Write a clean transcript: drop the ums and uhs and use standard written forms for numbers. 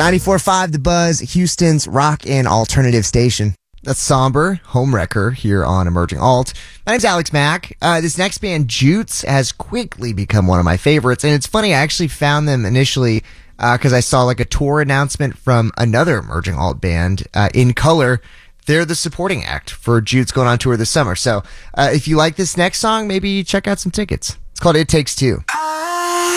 94.5 The Buzz, Houston's rock and alternative station. That's Somber, Homewrecker here on Emerging Alt. My name's Alex Mack. This next band, Jutes, has quickly become one of my favorites. And it's funny, I actually found them initially because I saw like a tour announcement from another Emerging Alt band, In Color. They're the supporting act for Jutes going on tour this summer. So if you like this next song, maybe check out some tickets. It's called It Takes Two.